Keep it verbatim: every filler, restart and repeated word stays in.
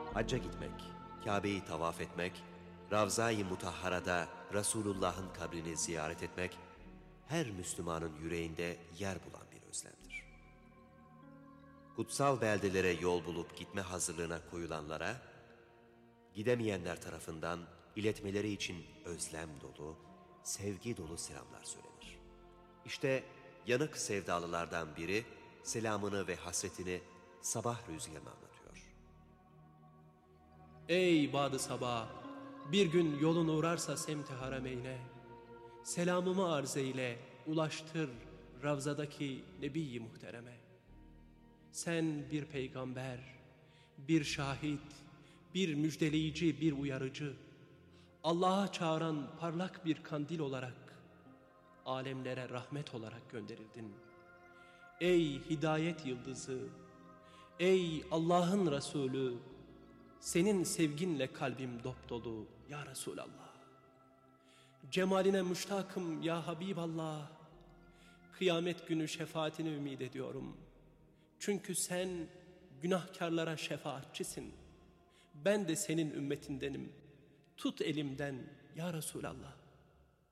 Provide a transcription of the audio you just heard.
Hacca gitmek, Kabe'yi tavaf etmek, Ravza-i Mutahhara'da Resulullah'ın kabrini ziyaret etmek, her Müslümanın yüreğinde yer bulan bir özlemdir. Kutsal beldelere yol bulup gitme hazırlığına koyulanlara, gidemeyenler tarafından iletmeleri için özlem dolu, sevgi dolu selamlar söylenir. İşte yanık sevdalılardan biri selamını ve hasretini sabah rüzgarına anlatıyor. Ey Bad-ı Sabah! Bir gün yolun uğrarsa semt-i harameyne, selamımı arz eyle, ulaştır Ravzadaki Nebi-i Muhtereme. Sen bir peygamber, bir şahit, bir müjdeleyici, bir uyarıcı, Allah'a çağıran parlak bir kandil olarak, alemlere rahmet olarak gönderildin. Ey hidayet yıldızı, ey Allah'ın Resulü, senin sevginle kalbim dopdolu ya Resulallah. Cemaline müştakım ya Habiballah. Kıyamet günü şefaatini ümid ediyorum. Çünkü sen günahkarlara şefaatçisin. Ben de senin ümmetindenim. Tut elimden ya Resulallah.